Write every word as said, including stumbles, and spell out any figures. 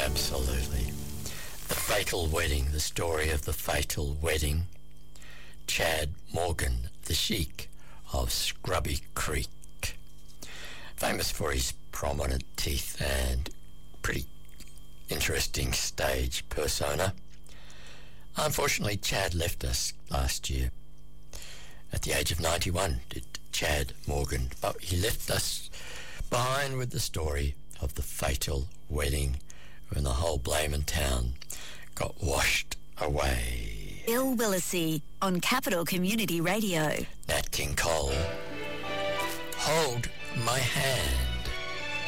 Absolutely. The Fatal Wedding, the story of the fatal wedding. Chad Morgan, the Sheik of Scrubby Creek. Famous for his prominent teeth and pretty interesting stage persona. Unfortunately, Chad left us last year at the age of ninety-one, did Chad Morgan. But he left us behind with the story of the fatal wedding when the whole blaming town got washed away. Bill Willisey on Capital Community Radio. Nat King Cole, Hold My Hand.